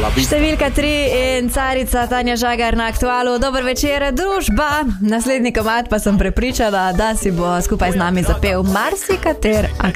Številka 3 in carica Tanja Žagar na Aktualu. Dober večer, družba. Naslednji komad pa sem prepričana, da si bo skupaj z nami zapel marsikater